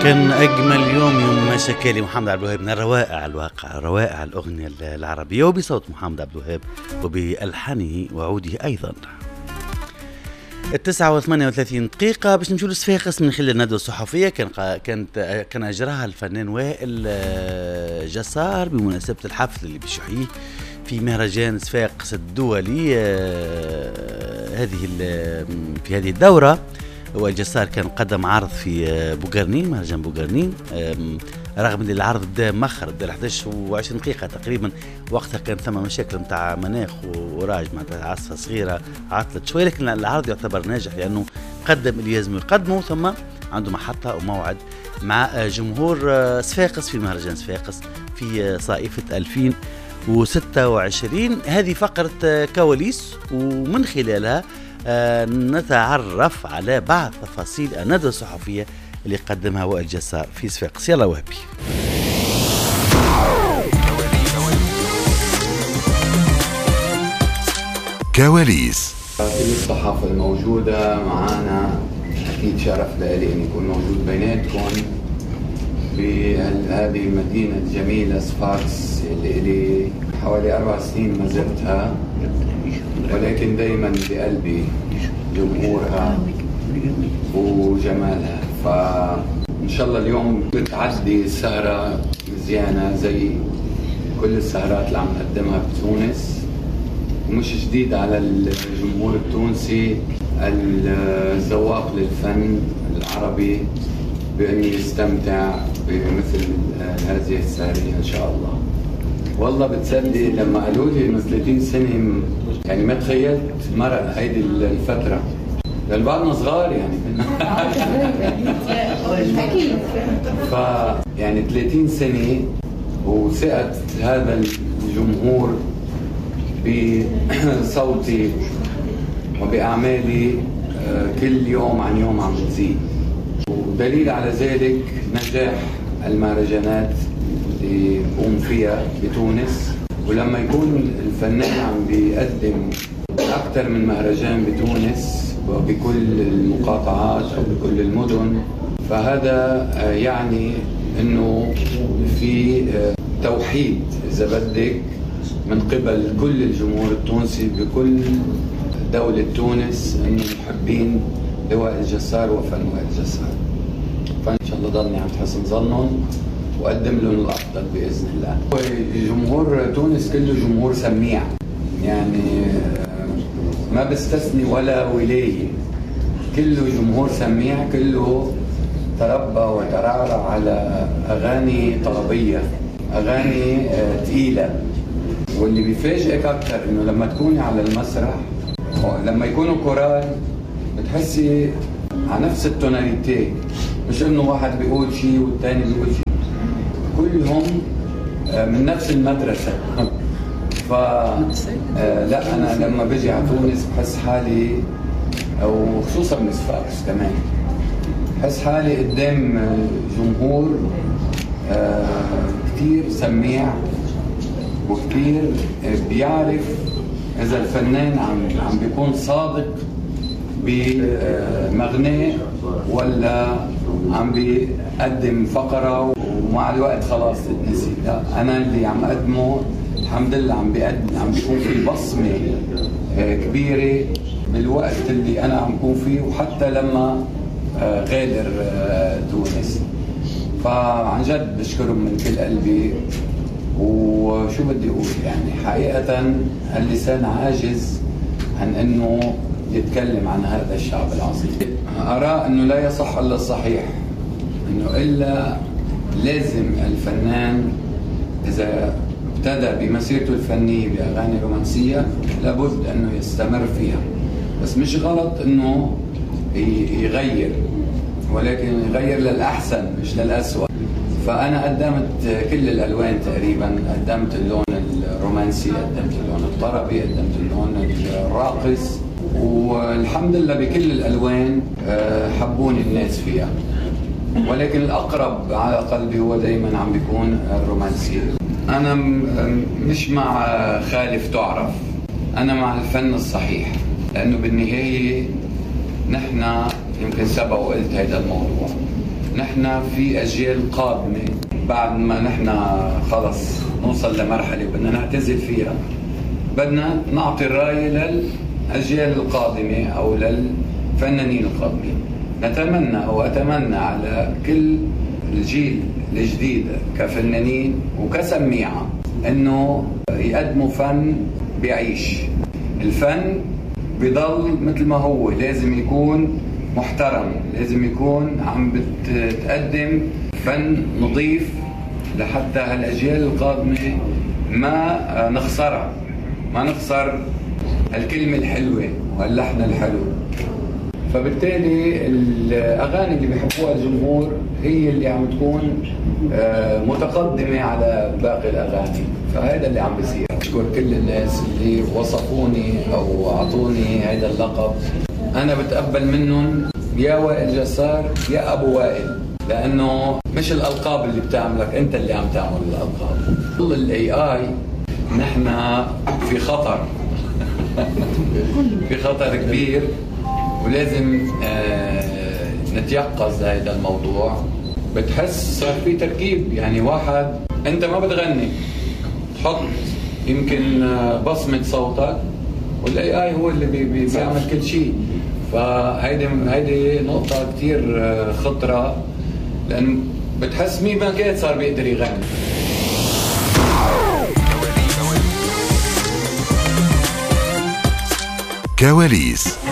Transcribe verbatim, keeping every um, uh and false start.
كان أجمل يوم يوم ما شكالي محمد عبد الوهاب، من الروائع الواقع، روائع الأغنية العربية، وبصوت محمد عبد الوهاب وبألحانه وعوده أيضا. التسعة وثمانية وثلاثين دقيقة باش نمشوا لصفاقس من خلال الندوة الصحفية. كان كانت كان أجراها الفنان وائل جسار بمناسبة الحفل اللي باش يحييه في مهرجان صفاقس الدولي. هذه في هذه الدورة وائل جسار كان قدم عرض في بوغرنين، مهرجان بوغرنين، رغم ان العرض بدا مخر، بدا أحد عشر وعشرين دقيقة تقريبا. وقتها كان ثم مشاكل متاع مناخ وراج معناتها عاصفة صغيرة عطلت شوي، لكن العرض يعتبر ناجح لأنه قدم اللي لازم يقدمه، ثم عنده محطة وموعد مع جمهور صفاقس في مهرجان صفاقس في صائفة ألفين وستة وعشرين. هذه فقرة كواليس، ومن خلالها آه نتعرف على بعض تفاصيل الندوة الصحفية اللي قدمها وائل جسار في صفاقس. يلا وهبي. كواليس. كل الصحافة الموجودة معانا أكيد شرف لي أن يكون موجود بيناتكم بهذه المدينة الجميلة صفاقس اللي لي حوالي أربع سنين ما زرتها، ولكن دايما بقلبي جمهورها وجمالها. فإن شاء الله اليوم بتعدي السهرة مزيانة زي كل السهرات اللي عم نقدمها بتونس، ومش جديد على الجمهور التونسي الذواق للفن العربي بأن يستمتع بمثل هذه السهرية إن شاء الله. والله بتسلي لما قالوا لي انه ثلاثين سنة، يعني ما تخيلت مرق هيدي الفترة، لأن بعدنا صغار يعني ف يعني ثلاثين سنة وثقة هذا الجمهور بصوتي وبأعمالي كل يوم عن يوم عم تزيد، ودليل على ذلك نجاح المهرجانات اللي بقوم فيها بتونس. ولما يكون الفنان عم بيقدم أكثر من مهرجان بتونس وبكل المقاطعات أو بكل المدن، فهذا يعني إنه في توحيد إذا بدك من قبل كل الجمهور التونسي بكل دولة تونس، إنه محبين لوائل جسار وفن وائل جسار. فإن شاء الله ضلني عم تحسن ظنهم وقدم لهم الأفضل بإذن الله. جمهور تونس كله جمهور سميع، يعني ما بستثني ولا ولاية، كله جمهور سميع، كله تربى وترعرع على أغاني طربية، أغاني تقيلة. واللي بيفاجئك أكثر إنه لما تكوني على المسرح لما يكونوا كورال بتحسي على نفس التوناليتي، مش إنه واحد بيقول شيء والتاني بيقول شيء، كلهم من نفس المدرسة. ف لا أنا لما بيجي على تونس بحس حالي، وخصوصا من صفاقس كمان، بحس حالي قدام جمهور كتير سميع وكتير بيعرف إذا الفنان عم عم بيكون صادق بمغناه ولا عم بيقدم فقرة ومع الوقت خلاص تتنسي. لا، أنا اللي عم أقدمه الحمد لله عم بيقدم، عم بيكون في بصمة كبيرة بالوقت اللي أنا عم بكون فيه، وحتى لما غادر تونس. فعن جد بشكرهم من كل قلبي. وشو بدي أقول، يعني حقيقة اللسان عاجز عن أنه يتكلم عن هذا الشعب العظيم. أرى أنه لا يصح إلا الصحيح، أنه إلا لازم الفنان إذا ابتدى بمسيرته الفنية بأغاني رومانسية لابد أنه يستمر فيها، بس مش غلط أنه يغير، ولكن يغير للأحسن مش للأسوأ. فأنا قدمت كل الألوان تقريبا، قدمت اللون الرومانسي، قدمت اللون الطربي، قدمت اللون الراقص، والحمد لله بكل الألوان حبوني الناس فيها. ولكن الأقرب على قلبي هو دايما عم بيكون الرومانسي. أنا مش مع خالف تعرف، أنا مع الفن الصحيح، لأنه بالنهاية نحن يمكن سبق وقلت هذا الموضوع، نحن في أجيال قادمة بعد ما نحن خلص نوصل لمرحلة بدنا نعتزل فيها، بدنا نعطي الراية للأجيال القادمة أو للفنانين القادمين. نتمنى أو أتمنى على كل الجيل الجديد كفنانين وكسميعة إنه يقدموا فن بيعيش. الفن بيضل مثل ما هو، لازم يكون محترم، لازم يكون عم بتقدم فن نظيف لحتى هالأجيال القادمة ما نخسرها، ما نخسر الكلمة الحلوة واللحن الحلو. فبالتالي الأغاني اللي بيحبوها الجمهور هي اللي عم تكون متقدمة على باقي الأغاني. فهذا اللي عم بيصير. أشكر كل الناس اللي وصفوني أو أعطوني هذا اللقب. أنا بتقبل منهم يا وائل جسار يا أبو وائل، لأنه مش الألقاب اللي بتعملك، أنت اللي عم تعمل الألقاب. كل الاي اي نحن في خطر في خطر كبير، ولازم آه نتيقظ هذا الموضوع. بتحس صار في تركيب، يعني واحد أنت ما بتغني تحط يمكن بصمة صوتك والاي اي هو اللي بي بي بيعمل كل شيء. فهيدي هيدي نقطة كتير خطرة، لأن بتحس مين ما كان صار بيقدر يغني. كواليس